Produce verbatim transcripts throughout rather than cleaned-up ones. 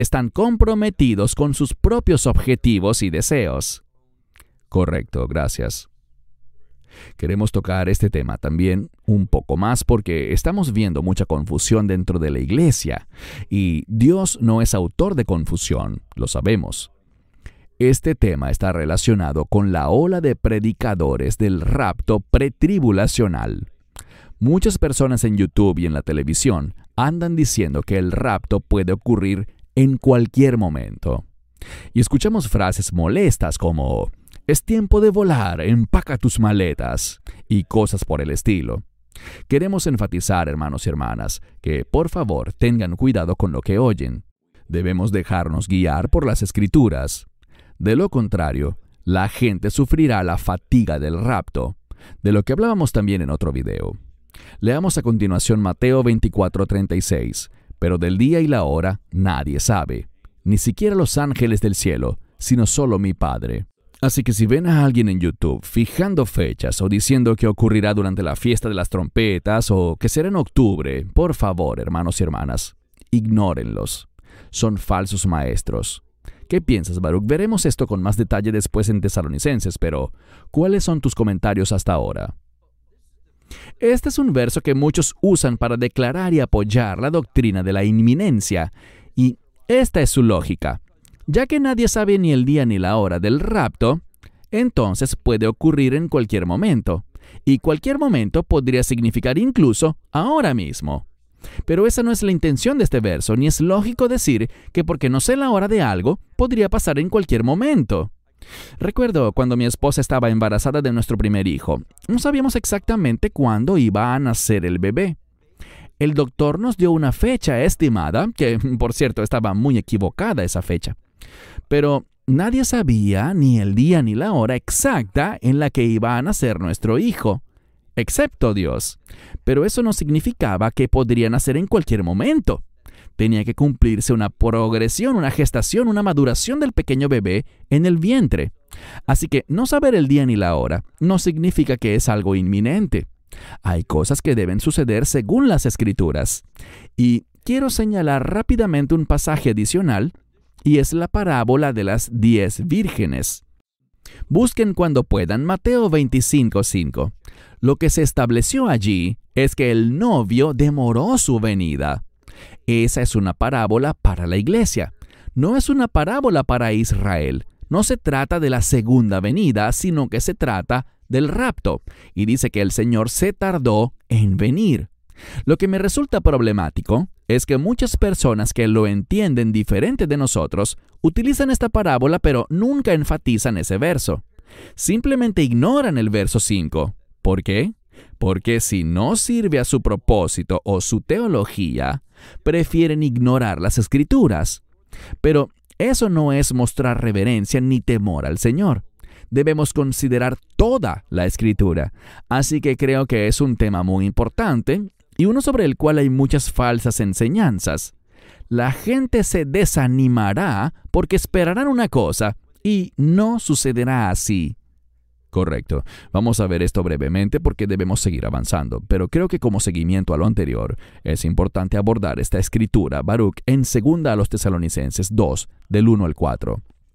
están comprometidos con sus propios objetivos y deseos. Correcto, gracias. Queremos tocar este tema también un poco más porque estamos viendo mucha confusión dentro de la iglesia y Dios no es autor de confusión, lo sabemos. Este tema está relacionado con la ola de predicadores del rapto pretribulacional. Muchas personas en YouTube y en la televisión andan diciendo que el rapto puede ocurrir en cualquier momento. Y escuchamos frases molestas como «Es tiempo de volar, empaca tus maletas» y cosas por el estilo. Queremos enfatizar, hermanos y hermanas, que por favor tengan cuidado con lo que oyen. Debemos dejarnos guiar por las Escrituras. De lo contrario, la gente sufrirá la fatiga del rapto, de lo que hablábamos también en otro video. Leamos a continuación Mateo veinticuatro treinta y seis. Pero del día y la hora nadie sabe, ni siquiera los ángeles del cielo, sino solo mi Padre. Así que si ven a alguien en YouTube fijando fechas o diciendo que ocurrirá durante la fiesta de las trompetas o que será en octubre, por favor, hermanos y hermanas, ignórenlos. Son falsos maestros. ¿Qué piensas, Baruch? Veremos esto con más detalle después en Tesalonicenses, pero ¿cuáles son tus comentarios hasta ahora? Este es un verso que muchos usan para declarar y apoyar la doctrina de la inminencia, y esta es su lógica. Ya que nadie sabe ni el día ni la hora del rapto, entonces puede ocurrir en cualquier momento, y cualquier momento podría significar incluso ahora mismo. Pero esa no es la intención de este verso, ni es lógico decir que porque no sé la hora de algo, podría pasar en cualquier momento. Recuerdo cuando mi esposa estaba embarazada de nuestro primer hijo. No sabíamos exactamente cuándo iba a nacer el bebé. El doctor nos dio una fecha estimada, que por cierto estaba muy equivocada esa fecha. Pero nadie sabía ni el día ni la hora exacta en la que iba a nacer nuestro hijo, excepto Dios. Pero eso no significaba que podría nacer en cualquier momento. Tenía que cumplirse una progresión, una gestación, una maduración del pequeño bebé en el vientre. Así que no saber el día ni la hora no significa que es algo inminente. Hay cosas que deben suceder según las Escrituras. Y quiero señalar rápidamente un pasaje adicional, y es la parábola de las diez vírgenes. Busquen cuando puedan Mateo veinticinco cinco. Lo que se estableció allí es que el novio demoró su venida. Esa es una parábola para la iglesia. No es una parábola para Israel. No se trata de la segunda venida, sino que se trata del rapto. Y dice que el Señor se tardó en venir. Lo que me resulta problemático es que muchas personas que lo entienden diferente de nosotros utilizan esta parábola pero nunca enfatizan ese verso. Simplemente ignoran el verso cinco. ¿Por qué? Porque si no sirve a su propósito o su teología, prefieren ignorar las Escrituras. Pero eso no es mostrar reverencia ni temor al Señor. Debemos considerar toda la Escritura. Así que creo que es un tema muy importante y uno sobre el cual hay muchas falsas enseñanzas. La gente se desanimará porque esperarán una cosa y no sucederá así. Correcto. Vamos a ver esto brevemente porque debemos seguir avanzando, pero creo que como seguimiento a lo anterior, es importante abordar esta escritura, Baruch, en segunda a los Tesalonicenses dos, del uno al cuatro.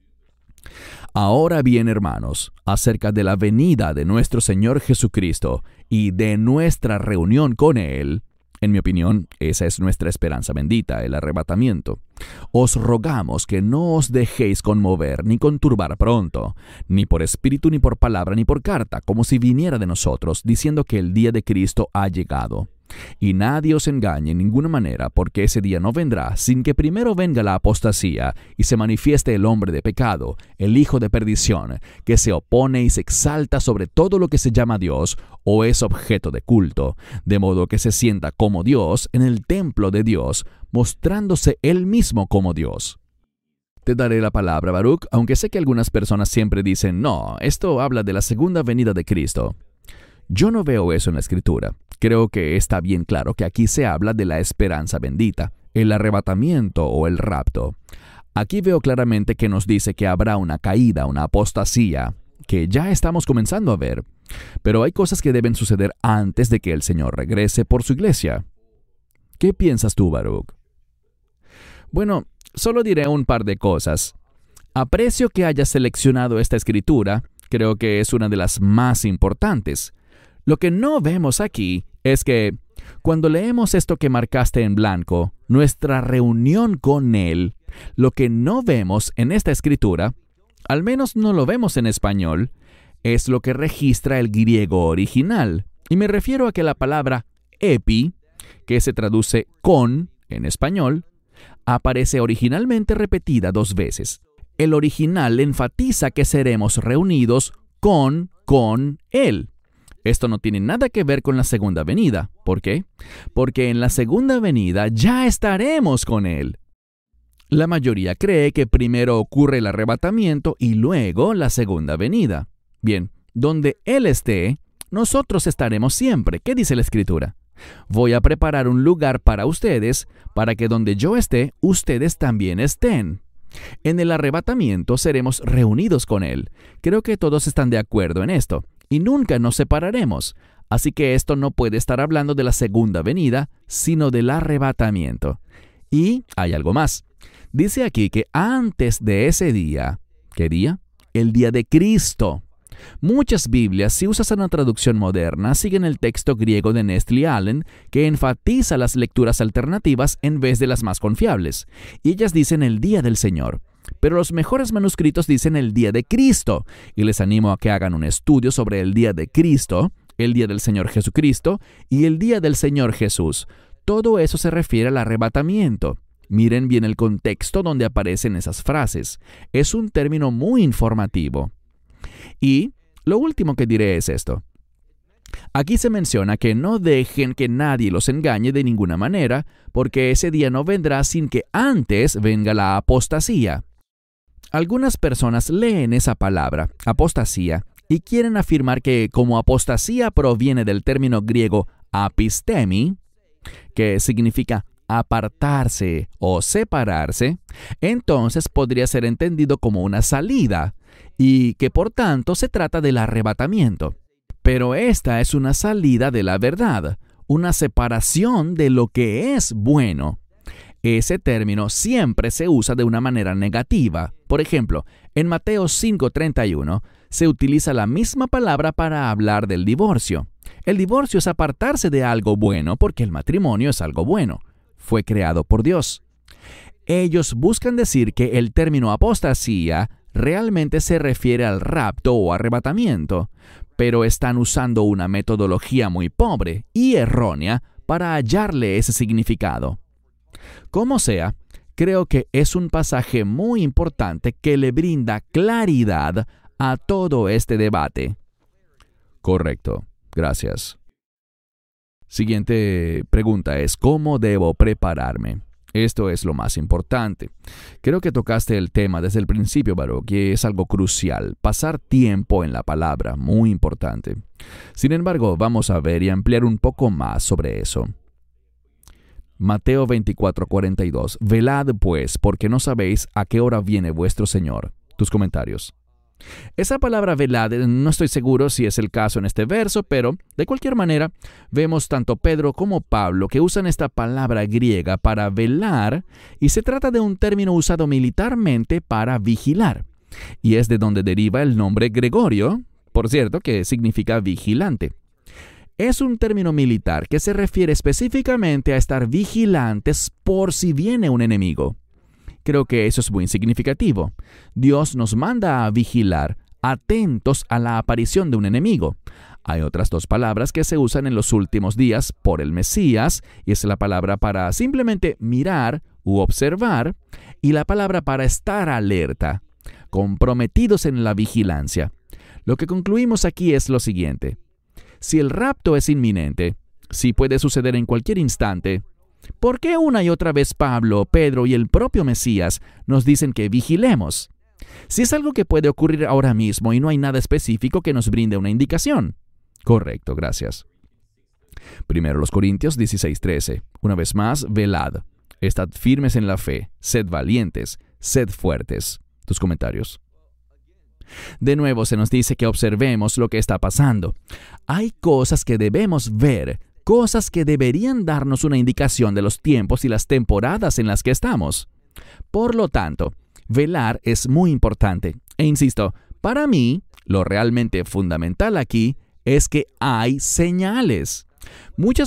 Ahora bien, hermanos, acerca de la venida de nuestro Señor Jesucristo y de nuestra reunión con Él, en mi opinión, esa es nuestra esperanza bendita, el arrebatamiento. Os rogamos que no os dejéis conmover ni conturbar pronto, ni por espíritu, ni por palabra, ni por carta, como si viniera de nosotros, diciendo que el día de Cristo ha llegado. Y nadie os engañe en ninguna manera, porque ese día no vendrá sin que primero venga la apostasía y se manifieste el hombre de pecado, el hijo de perdición, que se opone y se exalta sobre todo lo que se llama Dios o es objeto de culto, de modo que se sienta como Dios en el templo de Dios, mostrándose él mismo como Dios. Te daré la palabra, Baruch, aunque sé que algunas personas siempre dicen, no, esto habla de la segunda venida de Cristo. Yo no veo eso en la Escritura. Creo que está bien claro que aquí se habla de la esperanza bendita, el arrebatamiento o el rapto. Aquí veo claramente que nos dice que habrá una caída, una apostasía, que ya estamos comenzando a ver. Pero hay cosas que deben suceder antes de que el Señor regrese por su iglesia. ¿Qué piensas tú, Baruch? Bueno, solo diré un par de cosas. Aprecio que hayas seleccionado esta escritura, creo que es una de las más importantes. Lo que no vemos aquí es que, cuando leemos esto que marcaste en blanco, nuestra reunión con Él, lo que no vemos en esta escritura, al menos no lo vemos en español, es lo que registra el griego original. Y me refiero a que la palabra epi, que se traduce con en español, aparece originalmente repetida dos veces. El original enfatiza que seremos reunidos con, con Él. Esto no tiene nada que ver con la segunda venida. ¿Por qué? Porque en la segunda venida ya estaremos con Él. La mayoría cree que primero ocurre el arrebatamiento y luego la segunda venida. Bien, donde Él esté, nosotros estaremos siempre. ¿Qué dice la Escritura? Voy a preparar un lugar para ustedes, para que donde yo esté, ustedes también estén. En el arrebatamiento seremos reunidos con Él. Creo que todos están de acuerdo en esto. Y nunca nos separaremos. Así que esto no puede estar hablando de la segunda venida, sino del arrebatamiento. Y hay algo más. Dice aquí que antes de ese día, ¿qué día? El día de Cristo. Muchas Biblias, si usas una traducción moderna, siguen el texto griego de Nestle Allen, que enfatiza las lecturas alternativas en vez de las más confiables. Y ellas dicen el día del Señor. Pero los mejores manuscritos dicen el día de Cristo, y les animo a que hagan un estudio sobre el día de Cristo, el día del Señor Jesucristo y el día del Señor Jesús. Todo eso se refiere al arrebatamiento. Miren bien el contexto donde aparecen esas frases. Es un término muy informativo. Y lo último que diré es esto. Aquí se menciona que no dejen que nadie los engañe de ninguna manera, porque ese día no vendrá sin que antes venga la apostasía. Algunas personas leen esa palabra, apostasía, y quieren afirmar que como apostasía proviene del término griego apistemi, que significa apartarse o separarse, entonces podría ser entendido como una salida, y que por tanto se trata del arrebatamiento. Pero esta es una salida de la verdad, una separación de lo que es bueno. Ese término siempre se usa de una manera negativa. Por ejemplo, en Mateo cinco treinta y uno se utiliza la misma palabra para hablar del divorcio. El divorcio es apartarse de algo bueno porque el matrimonio es algo bueno. Fue creado por Dios. Ellos buscan decir que el término apostasía realmente se refiere al rapto o arrebatamiento, pero están usando una metodología muy pobre y errónea para hallarle ese significado. Como sea, creo que es un pasaje muy importante que le brinda claridad a todo este debate. Correcto, gracias. Siguiente pregunta es, ¿cómo debo prepararme? Esto es lo más importante. Creo que tocaste el tema desde el principio, Baruch, y es algo crucial. Pasar tiempo en la palabra, muy importante. Sin embargo, vamos a ver y ampliar un poco más sobre eso. Mateo veinticuatro cuarenta y dos. Velad pues, porque no sabéis a qué hora viene vuestro Señor. Tus comentarios. Esa palabra velad, no estoy seguro si es el caso en este verso, pero de cualquier manera, vemos tanto Pedro como Pablo que usan esta palabra griega para velar, y se trata de un término usado militarmente para vigilar, y es de donde deriva el nombre Gregorio, por cierto, que significa vigilante. Es un término militar que se refiere específicamente a estar vigilantes por si viene un enemigo. Creo que eso es muy significativo. Dios nos manda a vigilar, atentos a la aparición de un enemigo. Hay otras dos palabras que se usan en los últimos días por el Mesías, y es la palabra para simplemente mirar u observar, y la palabra para estar alerta, comprometidos en la vigilancia. Lo que concluimos aquí es lo siguiente. Si el rapto es inminente, si puede suceder en cualquier instante, ¿por qué una y otra vez Pablo, Pedro y el propio Mesías nos dicen que vigilemos? Si es algo que puede ocurrir ahora mismo y no hay nada específico que nos brinde una indicación. Correcto, gracias. Primero los Corintios dieciséis trece. Una vez más, velad. Estad firmes en la fe. Sed valientes. Sed fuertes. Tus comentarios. De nuevo se nos dice que observemos lo que está pasando. Hay cosas que debemos ver, cosas que deberían darnos una indicación de los tiempos y las temporadas en las que estamos. Por lo tanto, velar es muy importante. E insisto, para mí, lo realmente fundamental aquí es que hay señales. Muchas